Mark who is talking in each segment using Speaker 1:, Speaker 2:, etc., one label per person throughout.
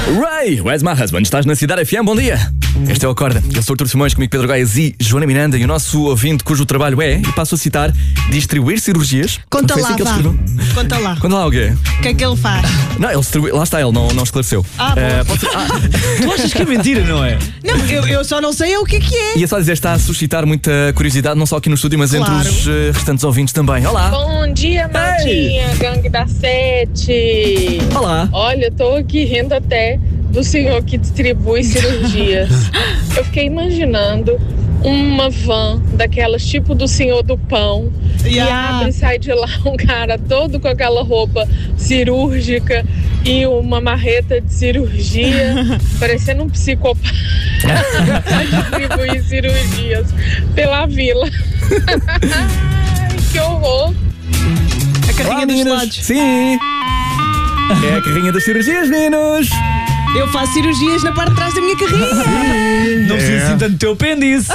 Speaker 1: Ray, where's my husband? Estás na Cidade FM, bom dia. Este é o Acorda. Eu sou o Artur Simões, comigo Pedro Goiás e Joana Miranda. E o nosso ouvinte, cujo trabalho é, e passo a citar, distribuir cirurgias.
Speaker 2: Conta lá,
Speaker 1: assim
Speaker 2: vá. Conta lá.
Speaker 1: Conta lá o quê?
Speaker 2: O que é que ele faz?
Speaker 1: Não, ele distribui. Lá está, ele não esclareceu.
Speaker 3: Tu achas que é mentira, não é?
Speaker 2: Não, eu só não sei o que é.
Speaker 1: E é só dizer, está a suscitar muita curiosidade, não só aqui no estúdio, mas
Speaker 2: Claro.
Speaker 1: entre os restantes ouvintes também. Olá.
Speaker 4: Bom dia, Maltinha, gangue da 7.
Speaker 1: Olá.
Speaker 4: Olha, eu tô aqui rindo até do senhor que distribui cirurgias. Eu fiquei imaginando uma van daquelas tipo do senhor do pão e abre e sai de lá um cara todo com aquela roupa cirúrgica e uma marreta de cirurgia, parecendo um psicopata. Distribuir cirurgias pela vila. Ai, que horror.
Speaker 2: A carrinha
Speaker 1: Olá,
Speaker 2: dos
Speaker 1: meninos.
Speaker 2: lados.
Speaker 1: Sim. É a carrinha das cirurgias, meninos.
Speaker 2: Eu faço cirurgias na parte de trás da minha carrinha.
Speaker 3: Não precisa assim tanto teu apêndice.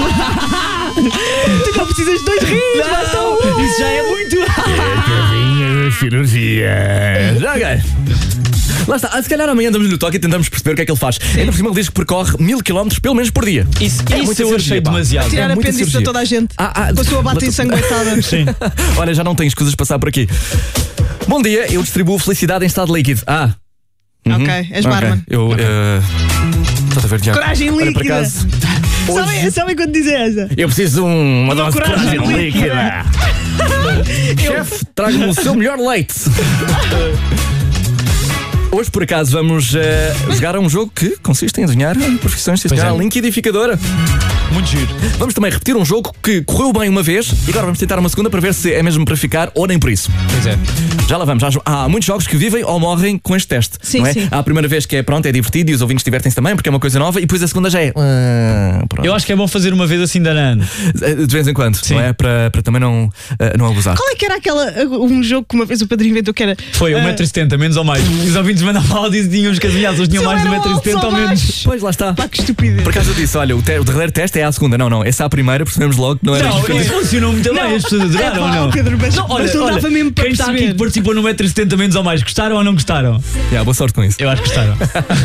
Speaker 2: Tu não precisas de 2 rins, basta um.
Speaker 3: Isso já é muito.
Speaker 1: Carrinha das cirurgias. Ok. Lá está, se calhar amanhã andamos no toque e tentamos perceber o que é que ele faz. Ainda por cima ele diz que percorre 1000 km pelo menos por dia.
Speaker 3: Isso
Speaker 1: muita
Speaker 3: eu achei
Speaker 1: cirurgia, pá.
Speaker 3: demasiado.
Speaker 2: Tirar
Speaker 1: muita
Speaker 2: apêndice
Speaker 1: cirurgia.
Speaker 2: a toda a gente.
Speaker 1: Com
Speaker 2: Com a sua bata ensanguentada.
Speaker 3: Sim.
Speaker 1: Olha, já não tenho escusas de passar por aqui. Bom dia, eu distribuo felicidade em estado líquido.
Speaker 2: Ok, és barman.
Speaker 1: Eu. Estás a ver, Tiago?
Speaker 2: Coragem
Speaker 1: Olha, por
Speaker 2: líquida.
Speaker 1: acaso,
Speaker 2: Sabem quando dizem essa?
Speaker 1: eu preciso de uma dose de
Speaker 2: coragem
Speaker 1: coragem líquida. Chefe, traga-me o seu melhor leite. Hoje, por acaso, vamos jogar a um jogo que consiste em adivinhar profissões de
Speaker 3: Pois é.
Speaker 1: liquidificadora.
Speaker 3: Muito giro.
Speaker 1: Vamos também repetir um jogo que correu bem uma vez e agora vamos tentar uma segunda para ver se é mesmo para ficar ou nem por isso.
Speaker 3: Pois é.
Speaker 1: Já lá vamos. Há muitos jogos que vivem ou morrem com este teste.
Speaker 2: Sim,
Speaker 1: não é?
Speaker 2: sim.
Speaker 1: Há a primeira vez que é pronto, é divertido e os ouvintes divertem-se também porque é uma coisa nova e depois a segunda já é. Pronto.
Speaker 3: Eu acho que é bom fazer uma vez assim de ano.
Speaker 1: De vez em quando,
Speaker 3: Sim.
Speaker 1: não é? Para também não abusar.
Speaker 2: Qual é que era um jogo que uma vez o Pedro inventou que era...
Speaker 3: Foi 1,70m, menos ou mais. E os ouvintes mandavam áudios e tínhamos que adivinhar se eles tinham
Speaker 2: Só
Speaker 3: mais de
Speaker 2: era alto,
Speaker 3: 1,70m
Speaker 2: só
Speaker 3: ou menos.
Speaker 2: baixo.
Speaker 1: Pois lá está.
Speaker 2: Pá, que estupidez.
Speaker 1: Por acaso eu disse, olha, o derradeiro teste é à segunda. Não, essa é a primeira, percebemos logo que não era
Speaker 3: Não,
Speaker 1: justo.
Speaker 3: isso funcionou muito bem, as pessoas adoraram ou não?
Speaker 2: Pedro, mas não dava mesmo para
Speaker 3: quem está aqui
Speaker 2: perceber.
Speaker 3: que participou no 1,70m menos ou mais, gostaram ou não gostaram?
Speaker 1: Boa sorte com isso.
Speaker 3: Eu acho que gostaram.